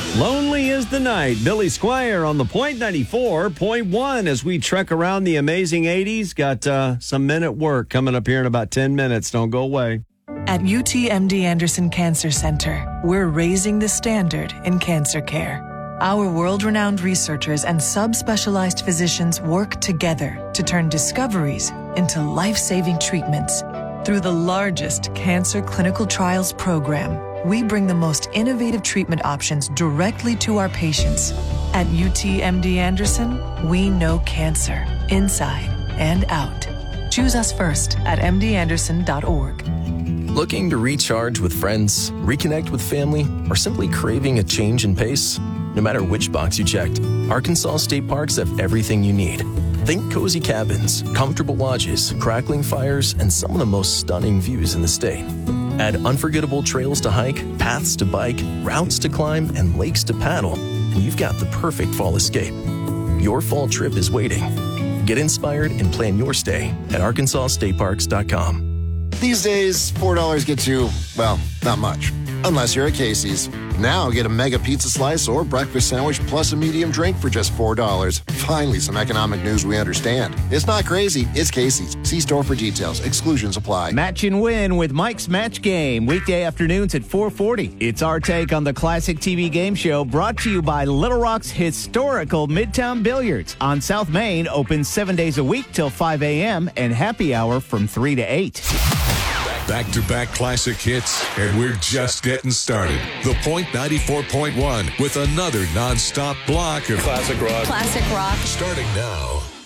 Lonely is the night. Billy Squier on the Point 94.1 as we trek around the amazing 80s. Got some men at work coming up here in about 10 minutes. Don't go away. At UTMD Anderson Cancer Center, we're raising the standard in cancer care. Our world-renowned researchers and subspecialized physicians work together to turn discoveries into life-saving treatments. Through the largest cancer clinical trials program, we bring the most innovative treatment options directly to our patients. At UTMD Anderson, we know cancer, inside and out. Choose us first at mdanderson.org. Looking to recharge with friends, reconnect with family, or simply craving a change in pace? No matter which box you checked, Arkansas State Parks have everything you need. Think cozy cabins, comfortable lodges, crackling fires, and some of the most stunning views in the state. Add unforgettable trails to hike, paths to bike, routes to climb, and lakes to paddle, and you've got the perfect fall escape. Your fall trip is waiting. Get inspired and plan your stay at arkansasstateparks.com. These days, $4 gets you, well, not much. Unless you're at Casey's. Now get a mega pizza slice or breakfast sandwich plus a medium drink for just $4. Finally, some economic news we understand. It's not crazy. It's Casey's. See store for details. Exclusions apply. Match and win with Mike's Match Game. Weekday afternoons at 4:40. It's our take on the classic TV game show brought to you by Little Rock's historical Midtown Billiards. On South Main, open 7 days a week till 5 a.m. and happy hour from 3 to 8. Back-to-back classic hits, and we're just getting started. The Point 94.1 with another non-stop block of classic rock. Starting now.